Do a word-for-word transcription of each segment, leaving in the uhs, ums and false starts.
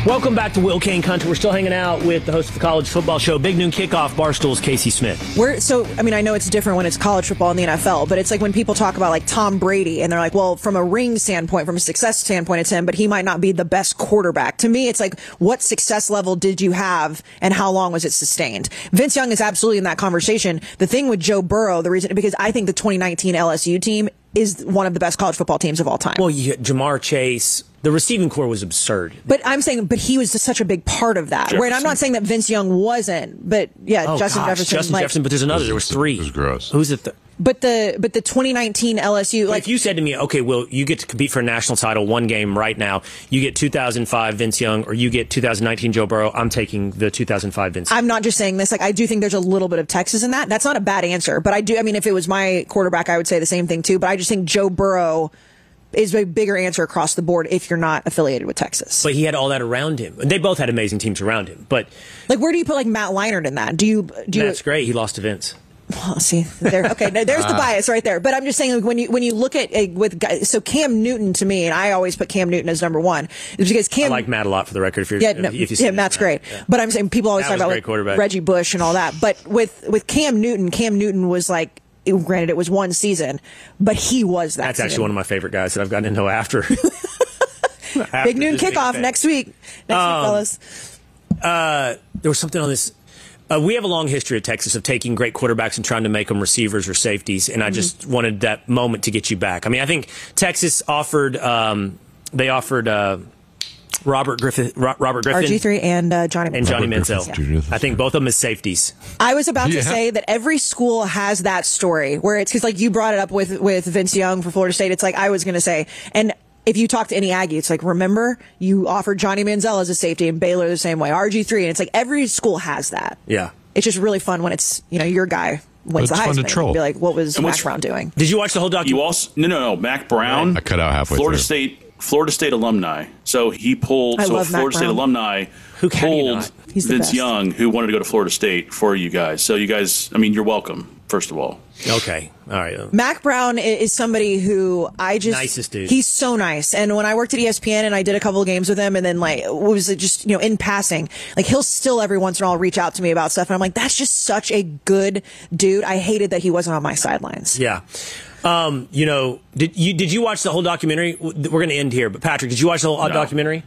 Welcome back to Will Kane Country. We're still hanging out with the host of the College Football Show, Big Noon Kickoff, Barstool's Casey Smith. We're so, I mean, I know it's different when it's college football and the N F L, but it's like when people talk about like Tom Brady and they're like, well, from a ring standpoint, from a success standpoint, it's him, but he might not be the best quarterback. To me, it's like, what success level did you have and how long was it sustained? Vince Young is absolutely in that conversation. The thing with Joe Burrow, the reason, because I think the twenty nineteen L S U team is one of the best college football teams of all time. Well, you get Jamar Chase. The receiving core was absurd. But I'm saying, but he was such a big part of that. Right? I'm not saying that Vince Young wasn't, but yeah, oh, Justin gosh, Jefferson. Justin like, Jefferson, but there's another. There was three. It was gross. Who's it? Th- But the but the twenty nineteen L S U, like, like, if you said to me, okay, well, you get to compete for a national title one game right now, you get two thousand five Vince Young, or you get two thousand nineteen Joe Burrow, I'm taking the two thousand five Vince Young. I'm not just saying this. Like, I do think there's a little bit of Texas in that. That's not a bad answer. But I do. I mean, if it was my quarterback, I would say the same thing too. But I just think Joe Burrow is a bigger answer across the board if you're not affiliated with Texas. But he had all that around him. They both had amazing teams around him. But like, where do you put like Matt Leinart in that? Do you? Do you? That's great. He lost to Vince. Well, see, there. Okay, no, there's the bias right there. But I'm just saying, like, when you when you look at uh, with guys, so Cam Newton to me, and I always put Cam Newton as number one, is because Cam. I like Matt a lot for the record. If you're, yeah, no, if you yeah, Matt's great. Yeah. But I'm saying people always Matt talk about like, Reggie Bush and all that. But with with Cam Newton, Cam Newton was like. It, granted, it was one season, but he was that. That's season. actually one of my favorite guys that I've gotten to know after. after Big Noon Kickoff next week. Next um, week, fellas. Uh, there was something on this. Uh, we have a long history of Texas of taking great quarterbacks and trying to make them receivers or safeties, and I just mm-hmm. wanted that moment to get you back. I mean, I think Texas offered. Um, they offered. Uh, Robert Griffin, Robert Griffin, R G three, and uh, Johnny Manziel. and Johnny Manziel. Yeah. I think both of them as safeties. I was about yeah. to say that every school has that story where it's because, like, you brought it up with with Vince Young for Florida State. It's like I was going to say, and if you talk to any Aggie, it's like, remember you offered Johnny Manziel as a safety and Baylor the same way, R G three, and it's like every school has that. Yeah, it's just really fun when it's you know your guy wins the Heisman. Troll. Be like, what was Mac Brown doing? Did you watch the whole documentary? You also no no no Mac Brown. I cut out halfway Florida through. State. Florida State alumni. So he pulled. I so love Florida Mac State Brown. alumni Who can you pulled not? He's the Vince best. Young, who wanted to go to Florida State for you guys. So you guys, I mean, you're welcome. First of all. Okay, all right. Mac Brown is somebody who I just Nicest dude. He's so nice. And when I worked at E S P N and I did a couple of games with him, and then like it was just you know in passing, like he'll still every once in a while reach out to me about stuff, and I'm like, that's just such a good dude. I hated that he wasn't on my sidelines. Yeah. Um, you know, did you did you watch the whole documentary? We're going to end here, but Patrick, did you watch the whole No. documentary?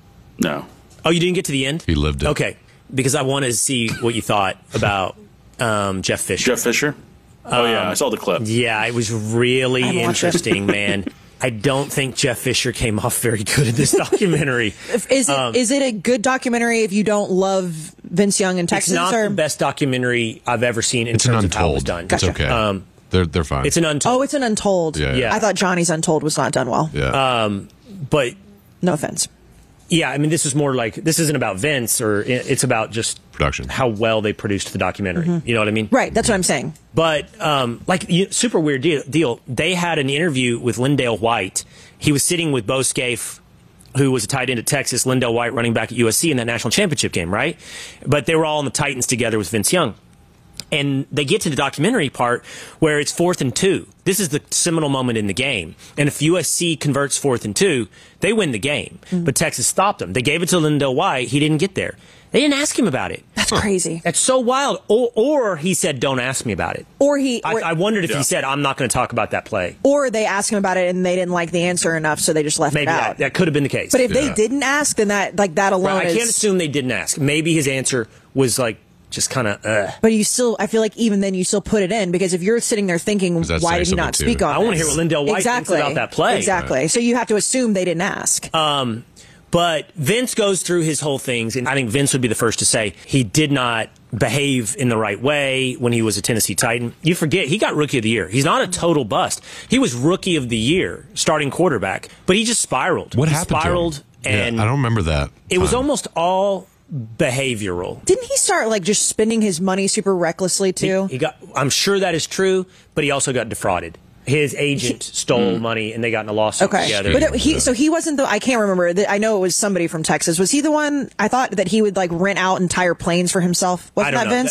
No. Oh, you didn't get to the end? He lived it. Okay, because I wanted to see what you thought about um, Jeff Fisher. Jeff Fisher. Oh yeah, I saw the clip. Yeah, it was really I haven't watched it. interesting, man. I don't think Jeff Fisher came off very good in this documentary. Is it Um, is it a good documentary if you don't love Vince Young and Texas? It's not or? the best documentary I've ever seen in It's an terms of how it was untold. done. It's okay. Um, they're they're fine. it's an untold. Oh, it's an Untold. Yeah, yeah. I thought Johnny's Untold was not done well. yeah. um, but No offense. yeah, I mean, this is more like this isn't about Vince, or it's about just Production. how well they produced the documentary. You know what I mean? Right. That's what I'm saying. But um, like you, super weird deal, deal. They had an interview with Lindale White. He was sitting with Bo Scaife, who was a tight end at Texas. Lindale White running back at U S C in that national championship game, right? But they were all on the Titans together with Vince Young. And they get to the documentary part where it's fourth and two. This is the seminal moment in the game. And if U S C converts fourth and two, they win the game. Mm-hmm. But Texas stopped them. They gave it to Lindale White. He didn't get there. They didn't ask him about it. That's crazy. That's so wild. Or, or he said, don't ask me about it. Or he. Or, I, I wondered if Yeah. he said, I'm not going to talk about that play. or they asked him about it and they didn't like the answer enough, so they just left Maybe it that, out. that could have been the case. But if they Yeah. didn't ask, then that like that alone Right, I is. can't assume they didn't ask. Maybe his answer was like just kind of. Uh. But you still, I feel like even then you still put it in because if you're sitting there thinking, that's why saying did he not something, too. speak on I wanna this? hear what Lindale White thinks exactly. about that play. Exactly. So you have to assume they didn't ask. Um, but Vince goes through his whole things, and I think Vince would be the first to say he did not behave in the right way when he was a Tennessee Titan. You forget, he got Rookie of the Year. He's not a total bust. He was Rookie of the Year, starting quarterback, but he just spiraled. What he happened spiraled, to him? and Yeah, I don't remember that. it was time. almost all behavioral. Didn't he start like just spending his money super recklessly too? He got. I'm sure that is true, but he also got defrauded. His agent stole money, and they got in a lawsuit Okay, together. but it, he so he wasn't the. I can't remember. The, I know it was somebody from Texas. Was he the one? I thought that he would like rent out entire planes for himself. Wasn't I don't that know. Vince?